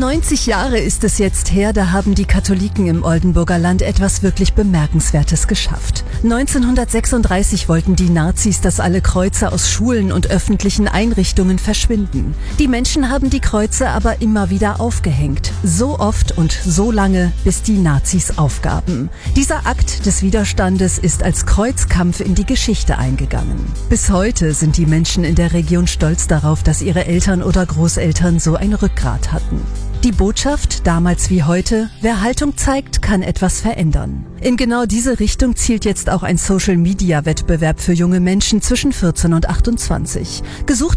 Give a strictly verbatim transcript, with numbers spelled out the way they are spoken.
neunzig Jahre ist es jetzt her, da haben die Katholiken im Oldenburger Land etwas wirklich Bemerkenswertes geschafft. neunzehnhundertsechsunddreißig wollten die Nazis, dass alle Kreuze aus Schulen und öffentlichen Einrichtungen verschwinden. Die Menschen haben die Kreuze aber immer wieder aufgehängt. So oft und so lange, bis die Nazis aufgaben. Dieser Akt des Widerstandes ist als Kreuzkampf in die Geschichte eingegangen. Bis heute sind die Menschen in der Region stolz darauf, dass ihre Eltern oder Großeltern so ein Rückgrat hatten. Die Botschaft, damals wie heute, wer Haltung zeigt, kann etwas verändern. In genau diese Richtung zielt jetzt auch ein Social-Media-Wettbewerb für junge Menschen zwischen vierzehn und achtundzwanzig. Gesucht